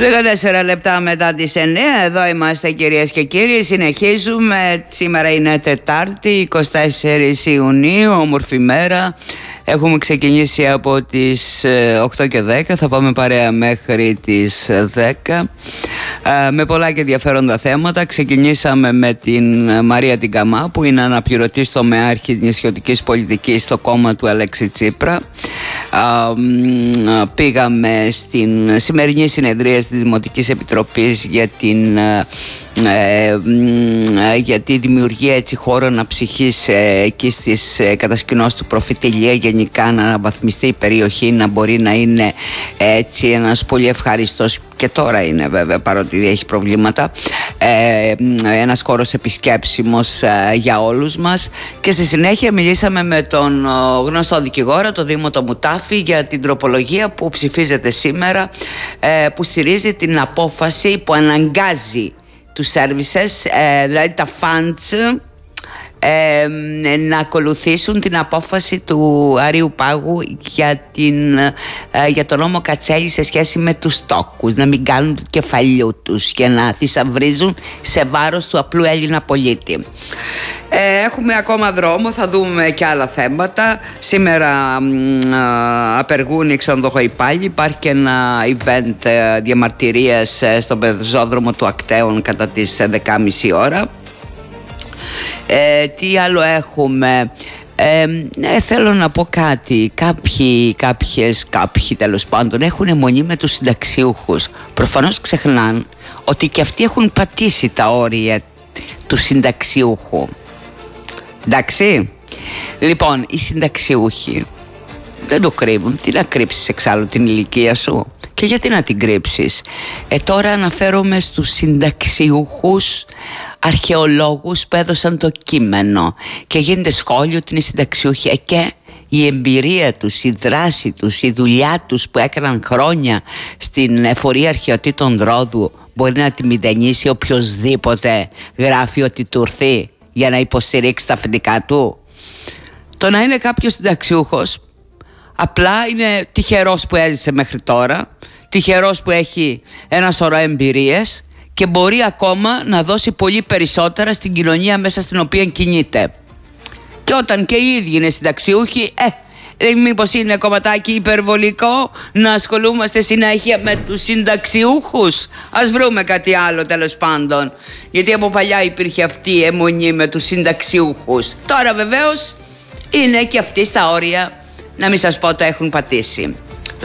14 λεπτά μετά τις 9, εδώ είμαστε κυρίες και κύριοι, συνεχίζουμε. Σήμερα είναι Τετάρτη, 24 Ιουνίου, όμορφη μέρα. Έχουμε ξεκινήσει από τις 8 και 10, θα πάμε παρέα μέχρι τις 10 με πολλά και ενδιαφέροντα θέματα. Ξεκινήσαμε με την Μαρία την Καμά, που είναι αναπληρωτής τομεάρχης νησιωτικής πολιτικής στο κόμμα του Αλέξη Τσίπρα. Πήγαμε στην σημερινή συνεδρία της Δημοτικής Επιτροπής για τη δημιουργία έτσι χώρων αψυχής εκεί στις κατασκηνώσεις του Προφητηλία, γενικά να αναβαθμιστεί η περιοχή, να μπορεί να είναι έτσι ένας πολύ ευχαριστός, και τώρα είναι βέβαια παρότι έχει προβλήματα, ένας χώρος επισκέψιμος για όλους μας. Και στη συνέχεια μιλήσαμε με τον γνωστό δικηγόρο, τον Δήμο το Μουτάφι, για την τροπολογία που ψηφίζεται σήμερα, που στηρίζει την απόφαση που αναγκάζει τους services, δηλαδή τα funds, να ακολουθήσουν την απόφαση του Αρείου Πάγου για τον νόμο Κατσέλη σε σχέση με τους τόκους, να μην κάνουν του κεφαλιού τους και να θησαυρίζουν σε βάρος του απλού Έλληνα πολίτη. Έχουμε ακόμα δρόμο, θα δούμε και άλλα θέματα. Σήμερα απεργούν οι ξενοδοχοϊπάλληλοι. Υπάρχει και ένα event διαμαρτυρίας στον πεζόδρομο του Ακτέων κατά τις 11.30 ώρα. Τι άλλο έχουμε? Θέλω να πω κάτι. Κάποιοι τέλος πάντων έχουν αιμονή με τους συνταξιούχους. Προφανώς ξεχνάν ότι και αυτοί έχουν πατήσει τα όρια του συνταξιούχου. Εντάξει. Λοιπόν, οι συνταξιούχοι δεν το κρύβουν. Τι να κρύψεις εξάλλου την ηλικία σου? Και γιατί να την κρύψεις? Τώρα αναφέρομαι στους συνταξιούχους αρχαιολόγους που έδωσαν το κείμενο και γίνεται σχόλιο ότι είναι συνταξιούχοι, και η εμπειρία τους, η δράση τους, η δουλειά τους που έκαναν χρόνια στην εφορία αρχαιοτήτων Ρόδου μπορεί να τη μηδενίσει οποιοσδήποτε γράφει ότι του ήρθε για να υποστηρίξει τα αφεντικά του. Το να είναι κάποιος συνταξιούχος απλά είναι τυχερός που έζησε μέχρι τώρα, τυχερός που έχει ένα σωρό εμπειρίες και μπορεί ακόμα να δώσει πολύ περισσότερα στην κοινωνία μέσα στην οποία κινείται. Και όταν και οι ίδιοι είναι συνταξιούχοι, μήπως είναι κομματάκι υπερβολικό να ασχολούμαστε συνέχεια με τους συνταξιούχους? Ας βρούμε κάτι άλλο τέλος πάντων, γιατί από παλιά υπήρχε αυτή η αιμονή με τους συνταξιούχους. Τώρα βεβαίως είναι και αυτοί στα όρια, να μην σας πω, τα έχουν πατήσει.